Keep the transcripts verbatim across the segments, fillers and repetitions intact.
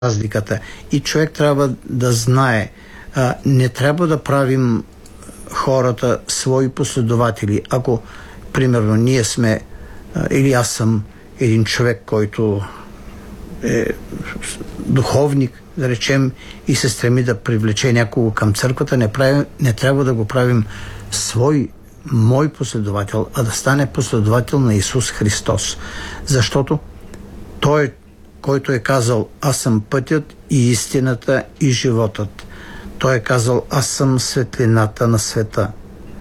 разликата. И човек трябва да знае, а, не трябва да правим хората свои последователи. Ако, примерно, ние сме, а, или аз съм един човек, който е духовник, да речем, и се стреми да привлече някого към църквата, не, прави, не трябва да го правим свой, мой последовател, а да стане последовател на Исус Христос. Защото Той, който е казал: аз съм пътят и истината и животът. Той е казал: аз съм светлината на света.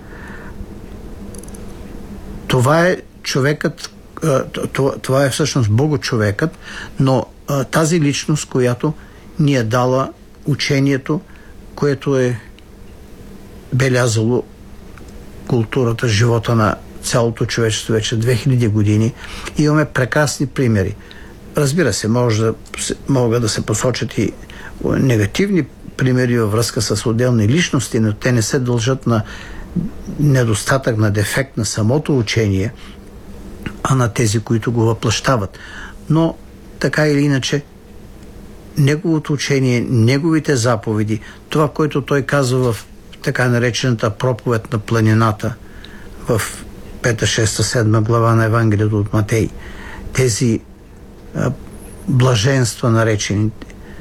Това е човекът, това е всъщност Богочовекът, но тази личност, която ни е дала учението, което е белязало културата, живота на цялото човечество вече две хиляди години. Имаме прекрасни примери. Разбира се, може да, могат да се посочат и негативни примери във връзка с отделни личности, но те не се дължат на недостатък, на дефект на самото учение, а на тези, които го въплъщават. Но така или иначе, неговото учение, неговите заповеди, това, което той казва в така наречената проповед на планината в пета, шеста, седма глава на Евангелието от Матей, тези а, блаженства наречени,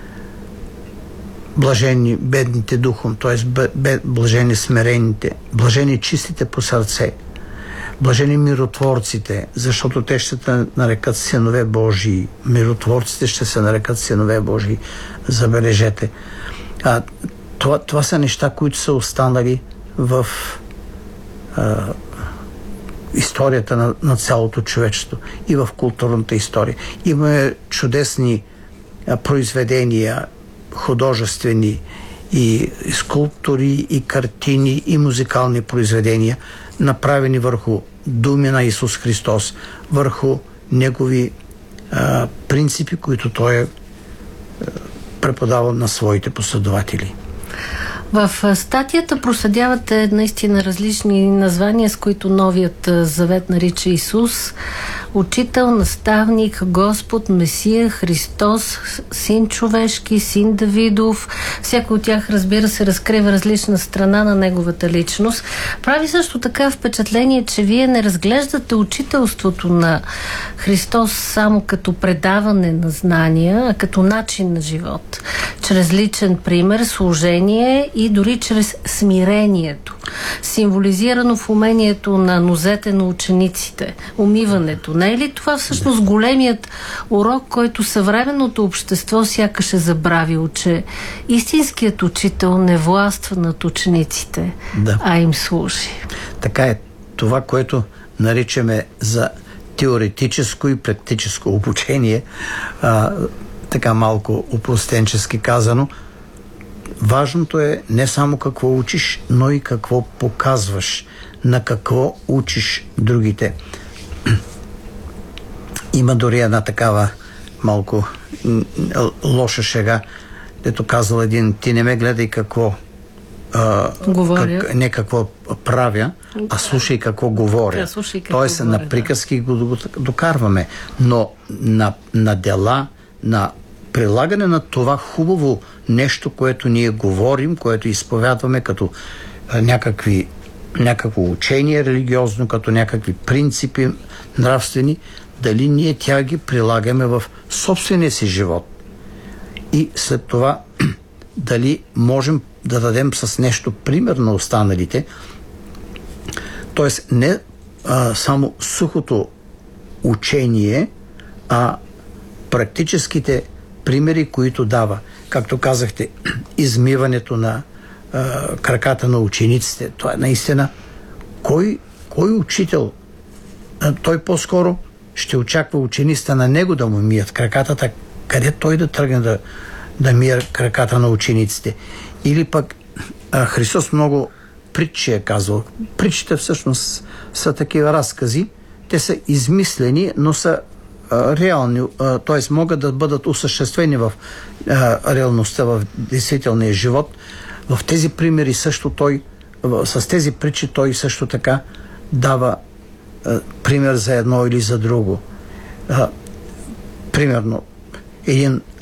блажени бедните духом, т.е. блажени смирените, блажени чистите по сърце, блажени миротворците, защото те ще се нарекат синове Божии. Миротворците ще се нарекат синове Божии. Забележете. А, това, това са неща, които са останали в а, историята на, на цялото човечество и в културната история. Имаме чудесни а, произведения, художествени и скулптури, и картини, и музикални произведения, направени върху думи на Исус Христос, върху негови а, принципи, които той е преподавал на своите последователи. В статията проследявате наистина различни названия, с които Новият завет нарича Исус: Учител, наставник, Господ, Месия, Христос, Син човешки, Син Давидов. Всяко от тях, разбира се, разкрива различна страна на неговата личност. Прави също така впечатление, че вие не разглеждате учителството на Христос само като предаване на знания, а като начин на живот. Чрез личен пример, служение и дори чрез смирението, символизирано в умението на нозете на учениците, умиването. Не е ли това всъщност големият урок, който съвременното общество сякаш е забравило, че истинският учител не властва над учениците, да, а им служи? Така е. Това, което наричаме за теоретическо и практическо обучение, а, така малко опростенчески казано, важното е не само какво учиш, но и какво показваш, на какво учиш другите. Има дори една такава малко лоша шега, дето казал един: ти не ме гледай какво а, как, не какво правя, а слушай какво говоря. Тоест на приказки го докарваме, но на, на дела, на прилагане на това хубаво нещо, което ние говорим, което изповядваме като а, някакви, някакво учение религиозно, като някакви принципи нравствени, дали ние тя ги прилагаме в собствения си живот. И след това дали можем да дадем с нещо пример на останалите, т.е. не а, само сухото учение, а практическите примери, които дава. Както казахте, измиването на а, краката на учениците. Това е наистина кой, кой учител? А, той по-скоро ще очаква учениците на него да му мият краката, так, къде той да тръгне да, да мие краката на учениците? Или пък а, Христос много притчи е казвал. Притчите всъщност са такива разкази. Те са измислени, но са а, реални, т.е. могат да бъдат осъществени в а, реалността, в действителния живот. В тези примери също той, в, с тези притчи той също така дава а, пример за едно или за друго. А, примерно, един